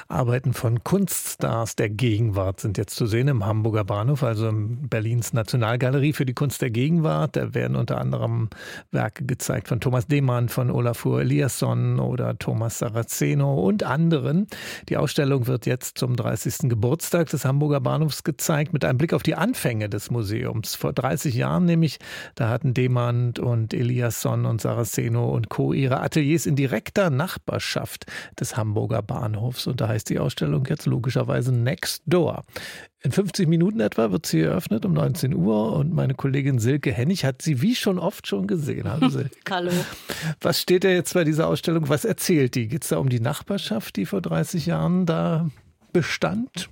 Arbeiten von Kunststars der Gegenwart sind jetzt zu sehen im Hamburger Bahnhof, also in Berlins Nationalgalerie für die Kunst der Gegenwart. Da werden unter anderem Werke gezeigt von Thomas Demann, von Olafur Eliasson oder Thomas Saraceno und anderen. Die Ausstellung wird jetzt zum 30. Geburtstag des Hamburger Bahnhofs gezeigt, mit einem Blick auf die Anfänge des Museums. Vor 30 Jahren nämlich, da hatten Demann und Eliasson und Saraceno und Co. ihre Ateliers in direkter Nachbarschaft des Hamburger Bahnhofs. Und da heißt die Ausstellung jetzt logischerweise Next Door. In 50 Minuten etwa wird sie eröffnet, um 19 Uhr. Und meine Kollegin Silke Hennig hat sie wie schon oft schon gesehen. Hallo Silke. Hallo. Was steht da jetzt bei dieser Ausstellung? Was erzählt die? Geht es da um die Nachbarschaft, die vor 30 Jahren da bestand?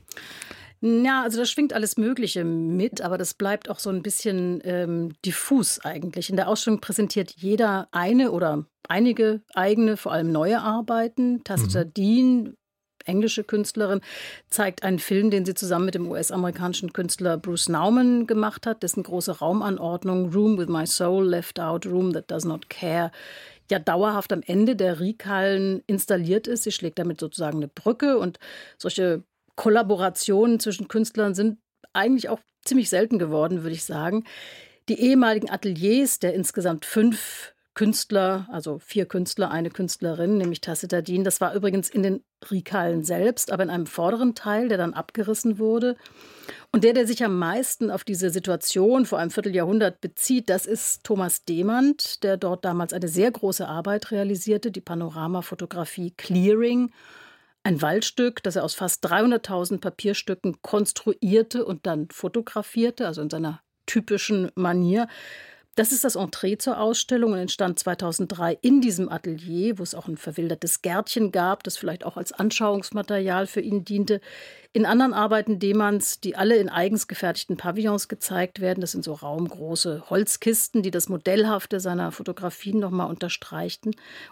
Ja, also da schwingt alles Mögliche mit, aber das bleibt auch so ein bisschen diffus eigentlich. In der Ausstellung präsentiert jeder eine oder einige eigene, vor allem neue Arbeiten. Tacita Dean, englische Künstlerin, zeigt einen Film, den sie zusammen mit dem US-amerikanischen Künstler Bruce Nauman gemacht hat, dessen große Raumanordnung Room with my soul left out, room that does not care, ja dauerhaft am Ende der Riekhallen installiert ist. Sie schlägt damit sozusagen eine Brücke, und solche Kollaborationen zwischen Künstlern sind eigentlich auch ziemlich selten geworden, würde ich sagen. Die ehemaligen Ateliers der insgesamt 5 Künstler, also 4 Künstler, eine Künstlerin, nämlich Tacita Dean, das war übrigens in den Riekhallen selbst, aber in einem vorderen Teil, der dann abgerissen wurde. Und der sich am meisten auf diese Situation vor einem Vierteljahrhundert bezieht, das ist Thomas Demann, der dort damals eine sehr große Arbeit realisierte, die Panoramafotografie Clearing. Ein Waldstück, das er aus fast 300.000 Papierstücken konstruierte und dann fotografierte, also in seiner typischen Manier. Das ist das Entree zur Ausstellung und entstand 2003 in diesem Atelier, wo es auch ein verwildertes Gärtchen gab, das vielleicht auch als Anschauungsmaterial für ihn diente. In anderen Arbeiten Demanns, die alle in eigens gefertigten Pavillons gezeigt werden, das sind so raumgroße Holzkisten, die das Modellhafte seiner Fotografien nochmal unterstreichen.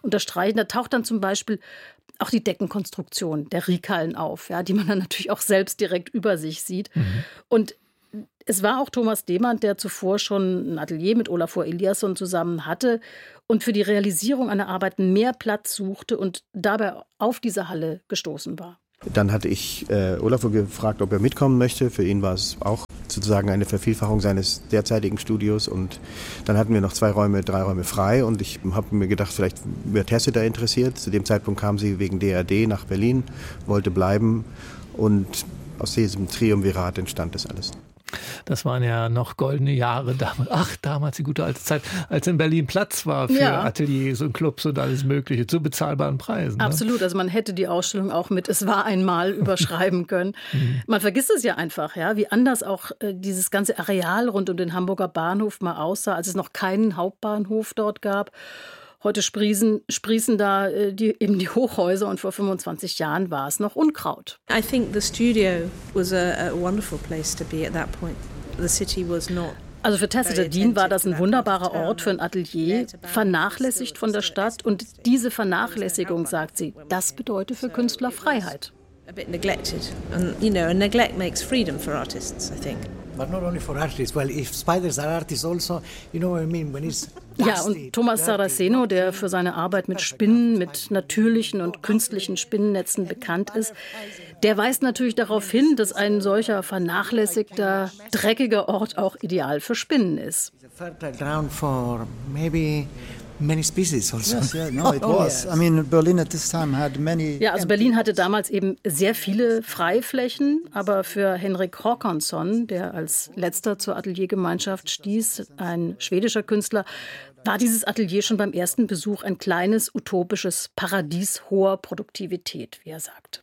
Da taucht dann zum Beispiel auch die Deckenkonstruktion der Riekhallen auf, ja, die man dann natürlich auch selbst direkt über sich sieht. Und es war auch Thomas Demann, der zuvor schon ein Atelier mit Olafur Eliasson zusammen hatte und für die Realisierung einer Arbeit mehr Platz suchte und dabei auf diese Halle gestoßen war. Dann hatte ich Olafur gefragt, ob er mitkommen möchte. Für ihn war es auch sozusagen eine Vervielfachung seines derzeitigen Studios. Und dann hatten wir noch 3 Räume frei. Und ich habe mir gedacht, vielleicht wird Tacita interessiert. Zu dem Zeitpunkt kam sie wegen DRD nach Berlin, wollte bleiben. Und aus diesem Triumvirat entstand das alles. Das waren ja noch goldene Jahre damals. Ach, damals die gute alte Zeit, als in Berlin Platz war für Ateliers und Clubs und alles Mögliche zu bezahlbaren Preisen. Absolut, also man hätte die Ausstellung auch mit "Es war einmal" überschreiben können. Man vergisst es ja einfach, ja, wie anders auch dieses ganze Areal rund um den Hamburger Bahnhof mal aussah, als es noch keinen Hauptbahnhof dort gab. Heute sprießen da eben die Hochhäuser, und vor 25 Jahren war es noch Unkraut. I think the studio was a wonderful place to be at that point. The city was not. Also für Tacita Dean war das ein wunderbarer Ort für ein Atelier, vernachlässigt von der Stadt. Und diese Vernachlässigung, sagt sie, das bedeutet für Künstler Freiheit. A bit neglected, and neglect makes freedom for artists, I think. But not only for artists. Well, if spiders are artists also, you know what I mean, when it's dusty. Ja, und Thomas Saraceno, der für seine Arbeit mit Spinnen, mit natürlichen und künstlichen Spinnennetzen bekannt ist, der weist natürlich darauf hin, dass ein solcher vernachlässigter, dreckiger Ort auch ideal für Spinnen ist. Fertile ground for maybe many species also. Yes, yeah, no, it was. I mean, Berlin at this time had many. Ja, also Berlin hatte damals eben sehr viele Freiflächen, aber für Henrik Håkansson, der als letzter zur Ateliergemeinschaft stieß, ein schwedischer Künstler, war dieses Atelier schon beim ersten Besuch ein kleines utopisches Paradies hoher Produktivität, wie er sagt.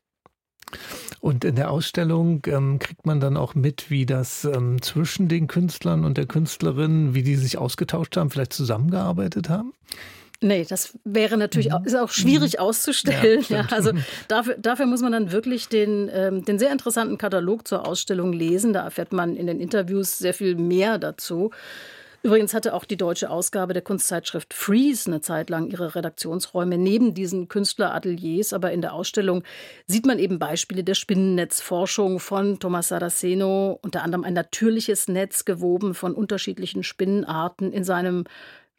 Und in der Ausstellung kriegt man dann auch mit, wie das zwischen den Künstlern und der Künstlerin, wie die sich ausgetauscht haben, vielleicht zusammengearbeitet haben? Nee, das wäre natürlich ist auch schwierig auszustellen. Ja, also dafür muss man dann wirklich den sehr interessanten Katalog zur Ausstellung lesen. Da erfährt man in den Interviews sehr viel mehr dazu. Übrigens hatte auch die deutsche Ausgabe der Kunstzeitschrift Freeze eine Zeit lang ihre Redaktionsräume neben diesen Künstlerateliers. Aber in der Ausstellung sieht man eben Beispiele der Spinnennetzforschung von Thomas Saraceno, unter anderem ein natürliches Netz gewoben von unterschiedlichen Spinnenarten in seinem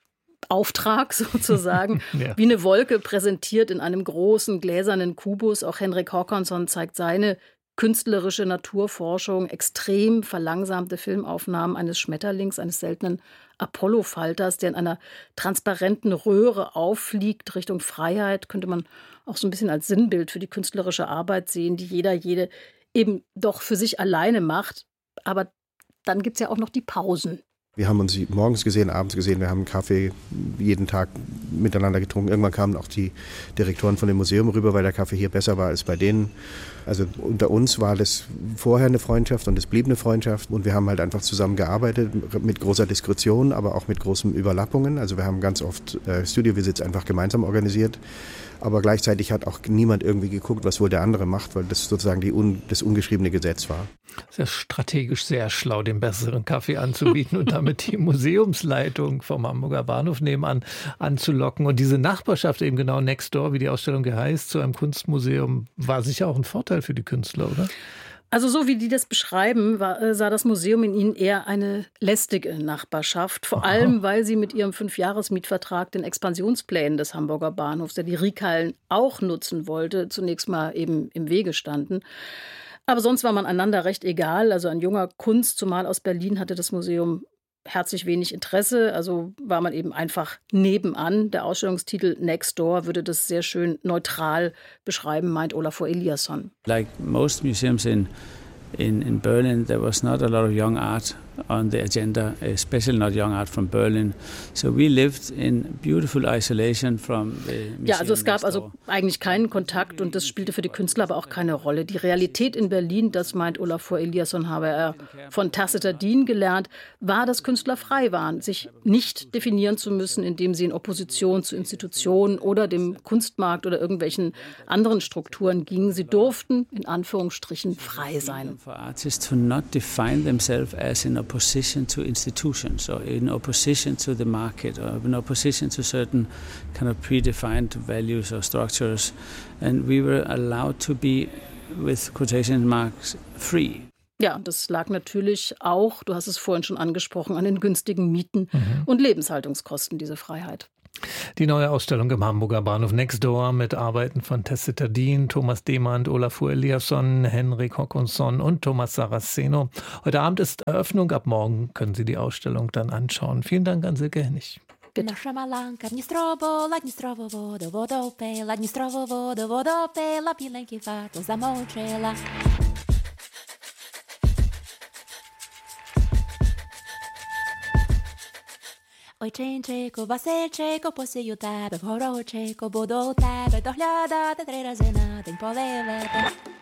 Auftrag sozusagen, wie eine Wolke präsentiert in einem großen gläsernen Kubus. Auch Henrik Håkansson zeigt seine künstlerische Naturforschung, extrem verlangsamte Filmaufnahmen eines Schmetterlings, eines seltenen Apollo-Falters, der in einer transparenten Röhre auffliegt Richtung Freiheit. Könnte man auch so ein bisschen als Sinnbild für die künstlerische Arbeit sehen, die jede eben doch für sich alleine macht. Aber dann gibt es ja auch noch die Pausen. Wir haben uns morgens gesehen, abends gesehen, wir haben einen Kaffee jeden Tag miteinander getrunken. Irgendwann kamen auch die Direktoren von dem Museum rüber, weil der Kaffee hier besser war als bei denen. Also unter uns war das vorher eine Freundschaft und es blieb eine Freundschaft. Und wir haben halt einfach zusammen gearbeitet, mit großer Diskretion, aber auch mit großen Überlappungen. Also wir haben ganz oft Studiovisits einfach gemeinsam organisiert. Aber gleichzeitig hat auch niemand irgendwie geguckt, was wohl der andere macht, weil das sozusagen das ungeschriebene Gesetz war. Sehr strategisch sehr schlau, den besseren Kaffee anzubieten und damit die Museumsleitung vom Hamburger Bahnhof nebenan anzulocken. Und diese Nachbarschaft eben genau next door, wie die Ausstellung heißt, zu einem Kunstmuseum, war sicher auch ein Vorteil für die Künstler, oder? Also so wie die das beschreiben, sah das Museum in ihnen eher eine lästige Nachbarschaft. Vor allem, weil sie mit ihrem 5-Jahres-Mietvertrag den Expansionsplänen des Hamburger Bahnhofs, der die Riekhallen auch nutzen wollte, zunächst mal eben im Wege standen. Aber sonst war man einander recht egal. Also an junger Kunst, zumal aus Berlin, hatte das Museum herzlich wenig Interesse, also war man eben einfach nebenan. Der Ausstellungstitel Next Door würde das sehr schön neutral beschreiben, meint Olafur Eliasson. Like most museums in Berlin, there was not a lot of young art on the agenda, especially not young art from Berlin. So we lived in beautiful isolation from the museum. Ja, also es gab also eigentlich keinen Kontakt und das spielte für die Künstler aber auch keine Rolle. Die Realität in Berlin, das meint Olafur Eliasson, habe er von Tacita Dean gelernt, war, dass Künstler frei waren, sich nicht definieren zu müssen, indem sie in Opposition zu Institutionen oder dem Kunstmarkt oder irgendwelchen anderen Strukturen gingen. Sie durften in Anführungsstrichen frei sein. For artists to not define themselves as in opposition to institutions or in opposition to the market or in opposition to certain kind of predefined values or structures. And we were allowed to be, with quotation marks, free. Ja, das lag natürlich auch, du hast es vorhin schon angesprochen, an den günstigen Mieten und Lebenshaltungskosten, diese Freiheit. Die neue Ausstellung im Hamburger Bahnhof Next Door mit Arbeiten von Tacita Dean, Thomas Demand, Olafur Eliasson, Henrik Håkansson und Thomas Saraceno. Heute Abend ist Eröffnung, ab morgen können Sie die Ausstellung dann anschauen. Vielen Dank an Silke Hennig. Наша маланка Дністрово, Дністрово воду, воду пила, Дністрово воду, воду пила, біленький фарту замочила. Ой, чинчику, Васильчику, посію тебе, в горочику буду тебе доглядати 3 рази на день поливати.